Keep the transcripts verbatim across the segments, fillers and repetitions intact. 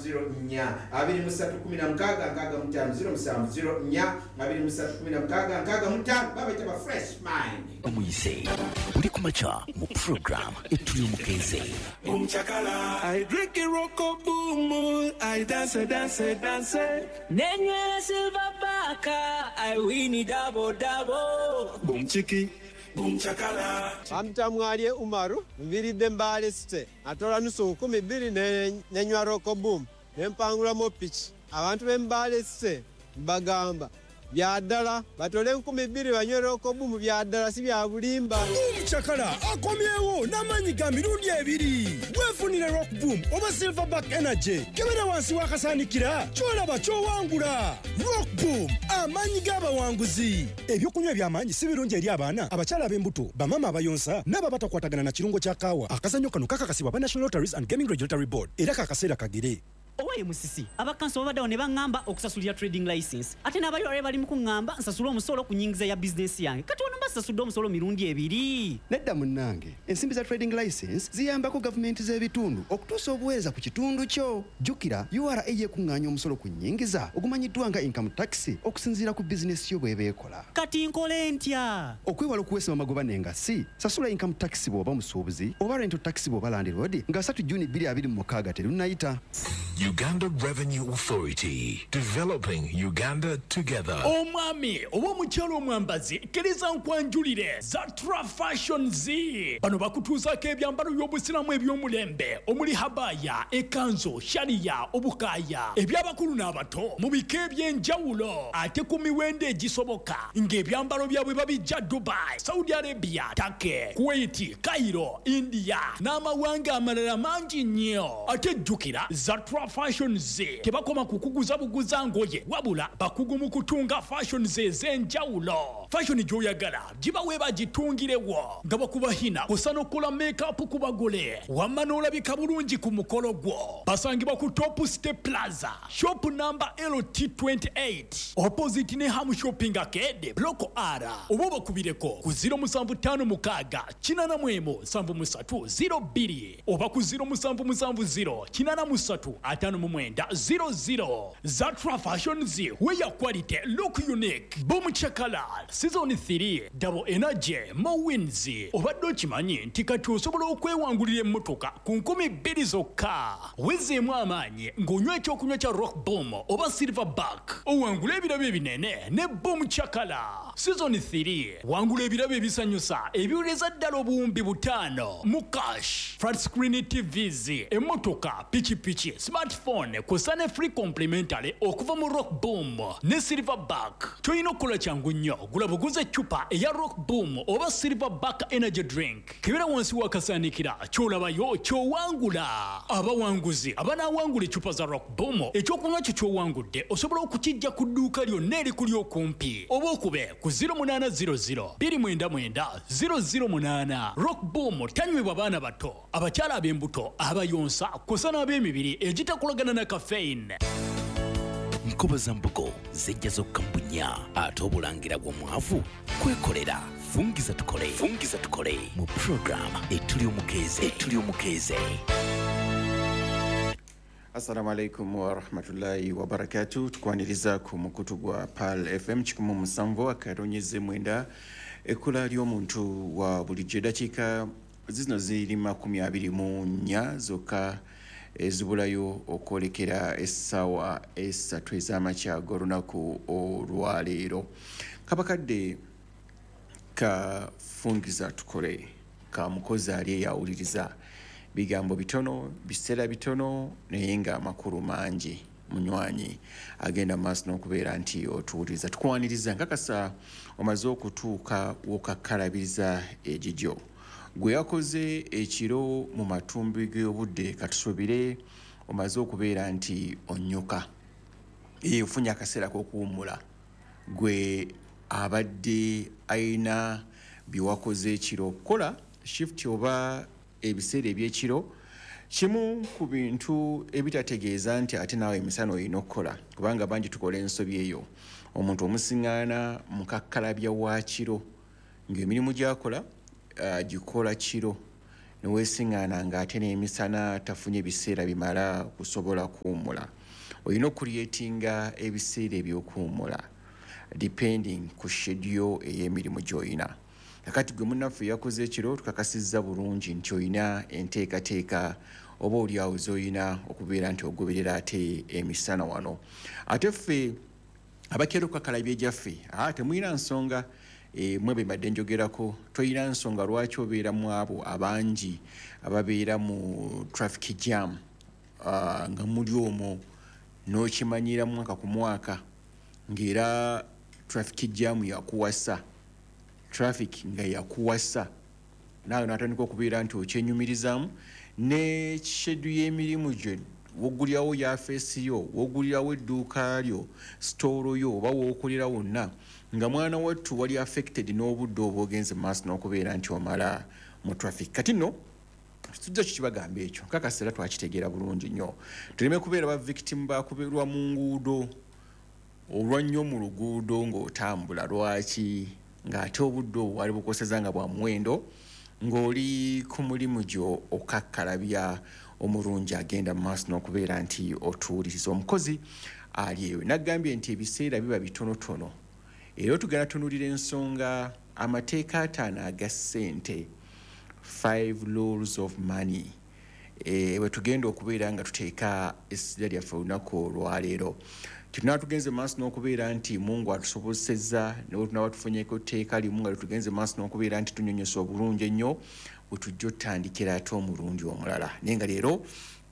zero nnya abiri mu ssatu kumi na mukaaga nkaaga mu ttaano zero musanvu zero nnya abiri mu ssatu kumi na mukaaga nkaaga mu ttaano babayita ba fresh mind omuyise buli kumakya mu program etuli omukeze Umchakala I drink a rocko boom I dance dance dance Nenywele silver baka I win double double Boom chiki boom chakala Amtamwalye Umaru mviridde mbale site atola nusu kumi bbiri nenywa rocko boom nempangula mo pitch abantu bembale site bagamba byadala batole nkumi bbiri banywe rocko boom byadala si bya bulimba Chakala akomyewo namanyi ga mirundi ebiri wefunire rock boom oba silverback energy kebera wansi wakasanikira kyolaba kyowangula rock boom amanyi g'abawanguzi ebyokunywa ebyamanyi si birungi eri abaana abakyala ab'embuto bamama abayonsa n'aba batakwatagana na kirungo kya kaawa akazannyo kano kakakasibwa ba National Lotteries and Gaming Regulatory Board era kakaseera kagere Owaye musisi abakanso babaddawo ne bangamba okusasulira trading license ate n'abali wale bali mu kungamba nsasula omusolo ku nyingiza ya business yange kati ono mbasasudde omusolo mirundi ebiri nedda munnange ensimbi za trading license ziyambako gavumenti z'ebitundu okutuusa obuweereza ku kitundu kyo jjukira U R A yekuŋŋaanya omusolo ku nyingiza ogumanyiddwa nga income tax okusinziira ku bizinesi yo bw'eba ekola kati nkole ntya okwewala okuweesa amagoba n'engassi sasula income tax bw'oba musuubuzi oba rental tax bw'oba landlord nga three June bbiri abiri mu mukaaga terunnayita Uganda Revenue Authority, developing Uganda together. Omwami oba omukyalo omwambazi kkiriza nkwanjulire Zatra Fashion Z bano bakutuuzaako ebyambalo by'obusiramu eby'omulembe omuli habaya ekanzo shariya obukaaya eby'abakulu n'abato mu bika eby'enjawulo ate ku miwendo egisoboka ng'ebyambalo byabwe babijja Dubai, Saudi Arabia, Turkey, Kuwait, Cairo, India n'amawanga amalala mangi nnyo ate jjukira Zatra Fashion Z tebakoma kukuguza buguza ngoye wabula bakugu mu kutunga fashion ze z'enjawulo fashion gy'oyagala gibawe bagitungirewo nga bakubahina kusana okukola makeup ku bagole wamma n'olabika bulungi ku mukolo gwo basangibwa ku Top Step Plaza shop number L T twenty-eight opposite ne Ham Shopping Arcade block R oba bakubireko ku zero musanvu ttaano mukaaga kinana mwemu nsanvu musatu zero bbiri oba ku zero musanvu musanvu zero kinana musatu ataano mu mwenda zero zero Zatra Fashion Z where your quality look unique boom chakala season three double energy mo wins obadde okimanyi nti kati osobola okwewangulira emmotoka ku nkumi bbiri zokka wezeemu amaanyi ng'onywa ekyokunywa kya rock boom oba silverback owangula ebirabo ebinene ne boom chakala season three wangula ebirabo ebisanyusa ebiwuleza ddala obuwumbi butaano mu cash flat screen T Vs emmotoka pikipiki smartphone kusane free complimentary okuva mu rock boom ne silverback toyina okukola kyangu nnyo gula buguze eccupa eya rock boom oba silverback energy drink kebera wansi wakasaanikira kyolabayo kyowangula abawanguzi abanaawangula eccupa za rock boom ekyokunywa kyo kyowangudde osobola okukijja ku dduuka lyonna erikuli okumpi oba okube ku zero eight zero zero two nine nine zero zero eight rock boom tanywebwa baana bato abakyala ab'embuto abayonsa kusana ab'emibiri egitakolagana na caffeine Nkoba za mbugo zijja zokka mbunya ate obulangira bw'omwavu kwekolera fungiza tukole fungiza tukole mu program etuli omukeze etuli omukeze Assalamu alaikum wa rahmatullahi wa barakatuh tukwaniriza ku mukutu gwa Pal F M kikumu musanvu akaronyeze mwenda ekula ly'omuntu wa bulijjo dakiika zino ziri makumi abiri mu nnya zokka ezibulayo okwolekera essaawa essatu ez'amakya olunaku olwaleero kabakadde ka fungiza tukole ka mukozi ali eyawuliriza bigambo bitono biseera bitono naye nga amakulu mangi munywanyi agenda maaso n'okubeera nti otuwuliriza tukwaniriza nkakasa omaze okutuuka wokakkalabiriza egigyo gwe yakoze ekiro mu matumbi g'obudde katusobire omaze okubeera nti onyuka ee ofunye akaseera k'okuwummula gwe abadde ayina byewakoze ekiro okukola shift oba ebiseera ebyekiro kimu ku bintu ebitategeeza nti ate naawe emisana olina okukola kubanga bangi tukola ensobi eyo omuntu omusiŋŋaana mukakkalabya wa kiro ng'emirimu gy'akola agikola kiro neweesiŋŋaana ng'ate n'emisana tafunye biseera bimala kusobola kuwummula. Olina okuliyetinga ebiseera eby'okuwummula depending ku schedule ey'emirimu gy'olina. Kakati gwe munnaffe yakoze ekiro tukakasizza bulungi nti olina enteekateeka oba oliawo z'olina okubeera nti ogoberera ate emisana wano. Ate ffe abakeera okukakalabya gyaffe aa temulina nsonga e, mwe be mbadde njogerako tolina nsonga lwaki obeera mu abo abangi ababeera mu traffic jam uh, nga muli omwo n'okimanyira mwaka ku mwaka ng'era traffic jam yakuwasa traffic nga yakuwasa naawe natandika okubeera nti okyenyumirizaamu ne shedu y'emirimu gye wogulirawo yafeesi yo wogulirawo edduuka lyo sitooro yo oba wookolera wonna nga mwana wattu wali affected n'obudde oba ogenze maaso n'okubeera nti omala mu traffic. Kati nno tujja kikibagamba ekyo kakasera twakitegeera bulungi nnyo tuleme kubeera ba victim bakuberwa mu nguudo olwannyo mu luguudo ng'otambula lwaki ng'ate obudde obwo wali bukoseza nga bwa muwendo ng'oli ku mulimu gyo okakkalabya omulungi agenda mu maaso n'okubeera nti otuuliriza. Omukozi ali ewe naggambye nti ebiseera biba bitonotono era tugenda tunuulira ensonga amateeka ataano aga ssente five rules of money e, we tugenda okubeera nga tuteeka essira lyaffe olunaku olwaleero. Tunaba tugenze maaso n'okubeera nti Mungu atusobozesezza ne tunaba tufunyeeko tteeka limu nga tugenze maaso n'okubeera nti tunyonyosa obulungi ennyo bwe tujja otandikira ate omulungi omulala. Naye nga leero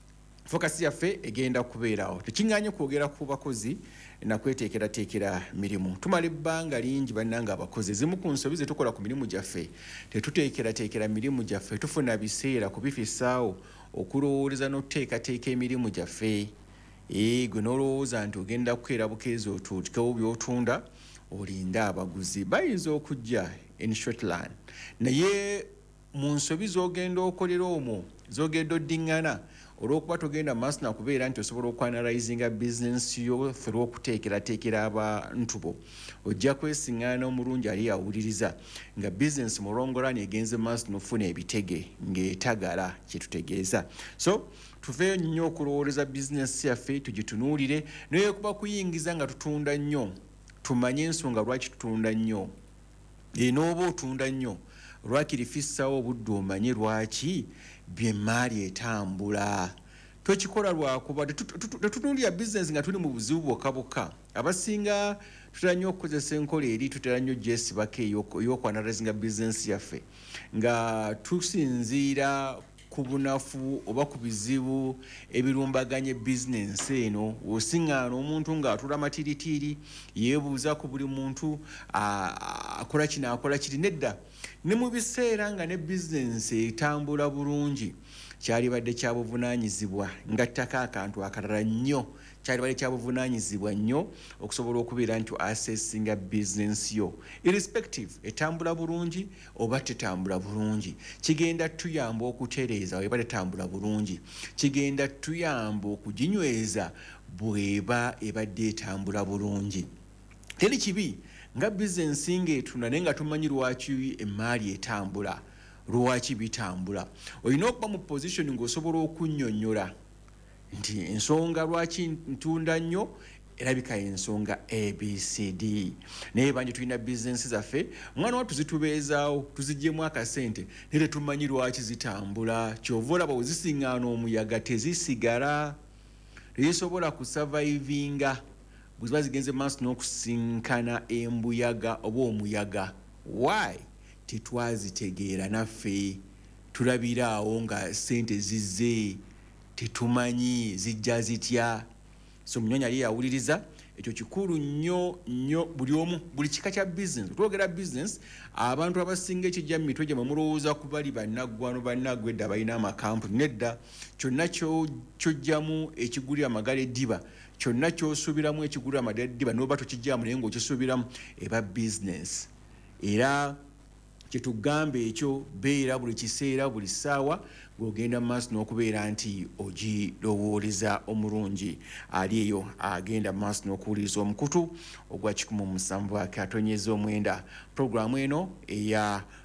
fokasi yaffe egenda kubeerawo tekiŋŋaanye kwogera ku bakozi nakweteekerateekera mirimu. Tumala ebbanga lingi bannanga abakozi ezimu ku nsobi ze tukola ku mirimu gyaffe tetuteekerateekera mirimu gyaffe tufuna biseera kubifissaawo okulowooleza n'otuteekateeka emirimu gyaffe. Ee gwe n'olowooza nti ogenda kukeera bukeezi otuutikewo by'otunda olinda abaguzi bayinza okujja in shortland naye mu nsobi z'ogenda okolera omwo z'ogenda oddiŋŋana olw'okuba togenda maaso nakubeera nti osobola okwanalizinga bizinensi yo ffe olw'okuteekerateekera abantu bo ojja kwesiŋŋaana omulungi ali awuliriza nga bizinensi mulongolani egenze maaso n'ofuna ebitege ng'etagala kyetutegeeza. So tuveeyo nnyo okulowooleza bizinensi yaffe tugitunuulire naye kuba kuyingiza nga tutunda nnyo tumanye ensonga lwaki tutunda nnyo e n'oba otunda nnyo lwakirifissawo obudde omanye lwaki byemmaali etambula twekikola lwakuba tetutunuulira bizinensi nga tuli mu buzibu bwokka bwokka. Abasinga tutera nnyo okukozesa enkola eri tutera nnyo gyesibako ey'okwanalizinga bizinensi yaffe nga tusinziira ku bunafu oba ku bizibu ebirumbaganye bizinensi eno. Osiŋŋaana omuntu ng'atula matiritiiri yeebuuza ku buli muntu akola kino akola kiri nedda ne mu biseera nga ne bizinensi etambula bulungi kyalibadde kya buvunaanyizibwa ngattako akantu akalala nnyo kyalibadde kya buvunaanyizibwa nnyo okusobola okubeera nti assessinga bizinensi yo irrespective etambula bulungi oba tetambula bulungi kigenda tuyamba okutereeza weba tetambula bulungi kigenda tuyamba okuginyweza bweba ebadde etambula bulungi. Teri kibi nga bizinensi ng'etunda naye nga tumanyi lwaki emmaali etambula lwaki bitambula. Olina okuba mu position ng'osobola okunnyonnyola nti ensonga lwaki ntunda nnyo erabika ensonga A B C D. Naye bangi tulina bizinensi zaffe mwana wa tuzitubeezaawo tuziggyemu akasente naye tetumanyi lwaki zitambula kyova olaba bwe zisiŋŋaana omuyaga tezisigala tezisobola kusavaivinga bwe ziba zigenze maaso n'okusinkana embuyaga oba omuyaga. Why? Tetwazitegeera naffe tulabira awo nga sente zizze tetumanyi zijja zitya. So munyonyi ali yawuliriza ekyo kikulu nnyo nnyo buli omu buli kika kya bizinensi twogera bizinensi abantu abasinga ekijja mu mitwe gye mulowooza ku bali bannaggwano bannaggwedda balina amakampuni nedda kyonna kyojjamu ekigulira amagala eddiba kyonna kyosuubiramu ekigulira amagala eddiba n'oba tokijjaamu naye ng'okisuubiramu eba bizinensi. Era kyetugamba ekyo beera buli kiseera buli ssaawa bw'ogenda mu maaso n'okubeera nti ogirowooleza omulungi ali eyo agenda mu maaso n'okuwuliriza omukutu ogwa kikumi mu musanvu atonnyeza omwenda. Puroguramu eno eya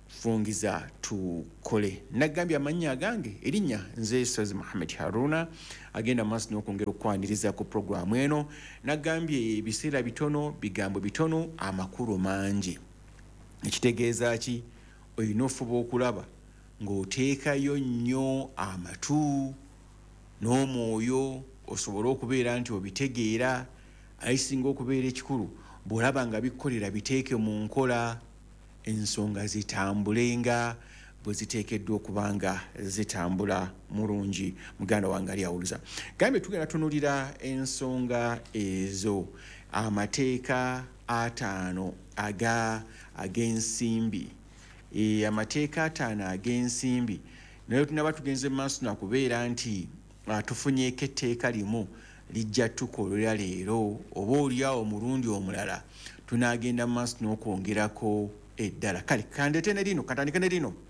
fungiza tukole. Nagambye amannya agange erinnya nze Sozi Mohamed Haruna agenda maaso n'okwongera okwaniriza ku programu eno. Nagambye ebiseera bitono bigambo bitono amakulu mangi. Ekitegeeza ki? Olina ofuba okulaba ng'oteekayo nnyo amatu n'omwoyo osobola okubeera nti obitegeera. Ayisinga okubeera ekikulu bw'olaba nga bikkolera biteeke mu nkola ensonga zitambulenga bwe ziteekeddwa okuba nga zitambula mulungi. Muganda wange ali awuliza. Gambye tugenda tunulira ensonga ezo. Amateeka ataano aga ag'ensimbi. E, amateeka ataano ag'ensimbi naye tunaba tugenze maaso nakubeera nti tufunyeeko etteeka limu lijja tukolera leero oba oliawo omulundi omulala tunaagenda maaso n'okwongerako eddala. Kale kandete ne lino katandike ne lino.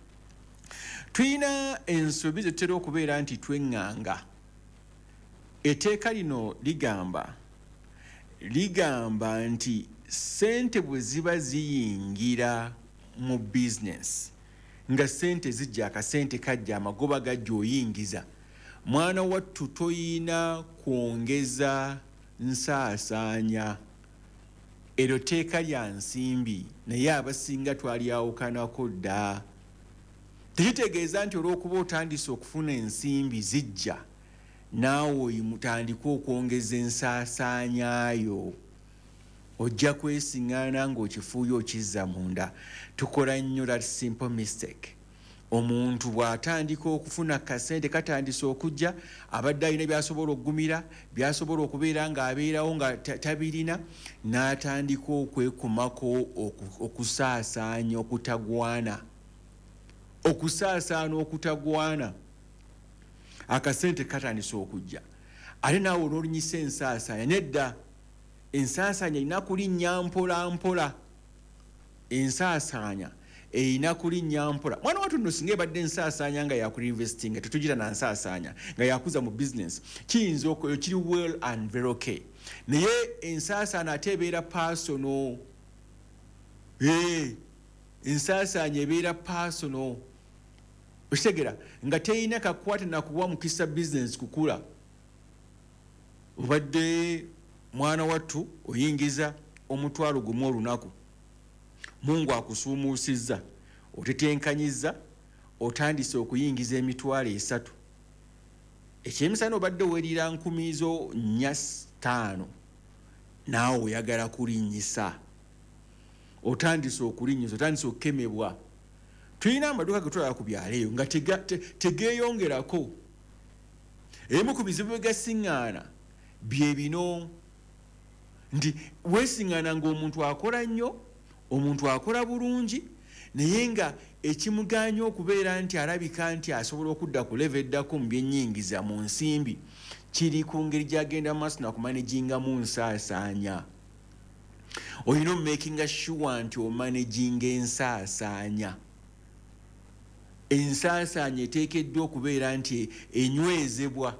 Tuyina ensobi ze tutera okubeera nti tweŋŋanga. Etteeka lino ligamba ligamba nti ssente bwe ziba ziyingira mu business nga ssente zijja akasente kajja amagoba gajja oyingiza, mwana wattu toyina kwongeza nsaasaanya. Eryo tteeka lya nsimbi naye abasinga twalyawukanako dda. Tekitegeeza nti olw'okuba otandise okufuna ensimbi zijja naawe mutandika okwongeza ensaasaanyayo. Ojja kwesiŋŋaana ng'okifuuyo okizza munda. Tukola nnyo that simple mistake. Omuntu bw'atandika okufuna kasente katandise okujja abadde alina byasobola okugumira byasobola okubeera ng'abeerawo nga tabirina n'atandika okwekumako okusaasaanya okutagwana. Okusaasaana okutagwana. Akasente katandise okujja ate naawe olw'olunyisa ensaasaanya nedda. Ensaasaanya erina kulinnya mpola mpola. Ensaasaanya erina kulinnya mpola. Mwana wattu nno singa ebadde ensaasaanya nga yakuinvestinga tetugira na nsaasaanya nga yakuza mu business kiyinza okweyo kiri well and very okay. Naye ensaasaanya ate ebeera personal. Hey, ensaasaanya ebeera personal. Okitegera nga teyina kakwate nakuwa mukisa business kukula. Obadde mwana wattu oyingiza omutwalo gumu olunaku, Mungu akusuumuusizza otetenkanyiza otandise okuyingiza emitwalo esatu. Ekyemisana obadde weerira nkumi zo nnya ttaano naawe oyagala kulinnyisa. Otandise okulinnyisa otandise okukemebwa. Tulina amaduuka ge tulaba ku byalo eyo nga tegeeyongerako. Ebimu ku bizibu bye gasiŋŋaana bye bino nti weesiŋŋaana ng'omuntu akola nnyo, omuntu akola bulungi naye nga ekimuganya okubeera nti alabika nti asobola okudda ku leva eddako mu byennyingiza mu nsimbi kiri ku ngeri gy'agenda maaso nakumanagingamu nsaasaanya. Olina omakinga sure nti omanaginga ensaasaanya. Ensaasaanya eteekeddwa okubeera nti enywezebwa.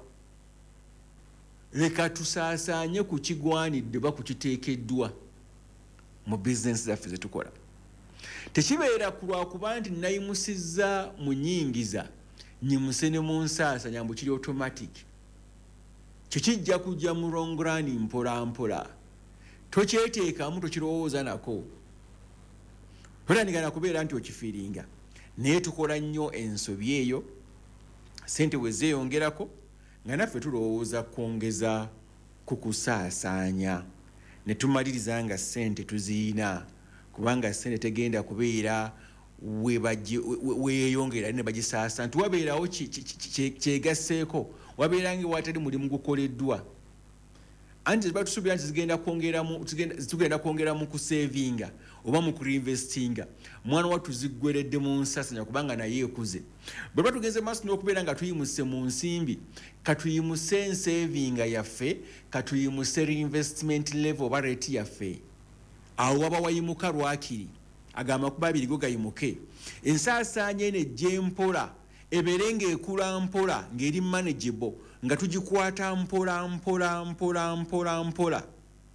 Leka tusaasaanye ku kigwanidde oba ku kiteekeddwa mu bizinesi zaffe ze tukola. Tekibeera ku lwakuba nti nayimusizza mu nnyingiza nyimuse ne mu nsaasaanya mbu kiri automatic. Kyo kijja kujja mu long run mpola mpola. Tokyeteekamu tokirowooza nako. Totandikana kubeera nti okifiiringa. Naye tukola nnyo ensobi eyo ssente bwe zeeyongerako nga naffe tulowooza kwongeza ku kusaasaanya ne tumaliriza nga ssente tuziina kubanga ssente tegenda kubeera weeyongera ne bagisaasaanya nti wabeerawo kyegasseeko wabeera nga watali mulimu gukoleddwa. Anti ziba tusuubira nti zigenda kwongeramu tugenda kwongera mu kusevinga oba mu kuinvestinga. Mwana wattu ziggweredde mu nsaasaanya kubanga naye ekuze. Bwe tuba tugenze maaso n'okubeera nga tuyimuse mu nsimbi katuyimuse ensevinga yaffe katuyimuse reinvestment level oba rate yaffe. Awo waba wayimuka lwakiri agamba kuba abiri go gayimuke. Ensaasaanya eno ejje mpola ebeere ng'ekula mpola ng'eri manageable nga tugikwata mpola mpola mpola mpola mpola.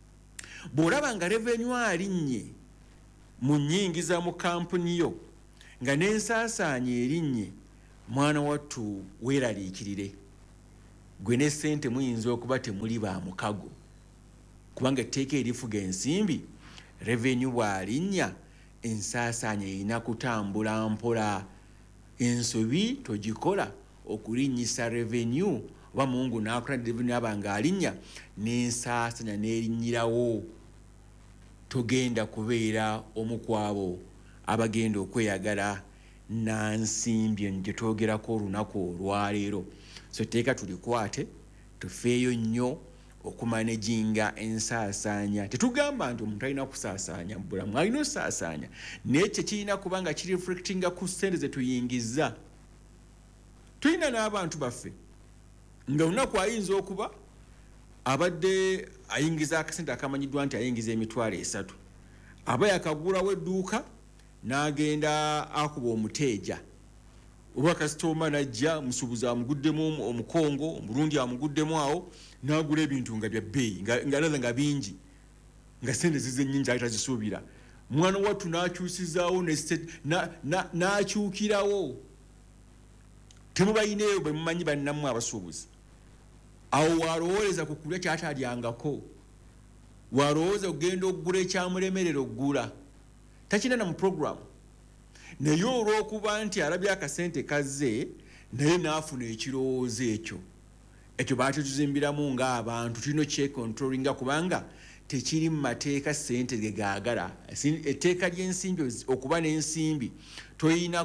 Bw'olaba nga revenue alinnye mu nnyingiza mu kampuni yo nga nensaasaanya erinnye mwana wattu weeraliikirire gwe ne ssente muyinza okuba temuli ba mukago kubanga etteeka erifuga ensimbi revenue bw'alinnya ensaasaanya erina kutambula mpola ensobi togikola okulinnyisa revenue oba mungu n'akola revenue abanga alinnya n'ensaasaanya n'erinnyirawo togenda kubeera omukwabo abagenda okweyagala nansimbi gye twogerako olunaku olwaleero. So teeka tulikwate tufeeyo nnyo okumanaginga ensaasaanya. Tetugamba nti omuntu alina kusaasaanya mu bulamu, alina osaasaanya naye kye kirina kuba nga kireflectinga ku ssente ze tuyingiza. Tulina n'abantu baffe nga lunaku ayinza okuba abadde ayingiza akasente akamanyiddwa nti ayingiza emitwalo esatu, aba yakagulawo edduuka n'agenda akuba omuteeja oba kasitoma najja musuubuzi amuguddemu omukongo omulundi amuguddemu awo n'agula ebintu nga bya bbeeyi nga laza nga bingi nga sente zize nnyingi ali tazisuubira. Mwana wattu n'akyusizaawo n'akyukirawo. Temubayineeyo bwe mumanyi bannammwe abasuubuzi. Awo walowooleza ku kulya kyatalyangako, walowooza okugenda okugula ekyamulemerera okugula, takina na mu program. Naye olw'okuba nti alabye akasente kazze naye n'afuna ekirowoozo ekyo, ekyo baakituzimbiramu ng'abantu tulina kyekontrolinga kubanga tekiri mu mateeka ssente ge gaagala. Etteeka ly'ensimbi okuba n'ensimbi toyina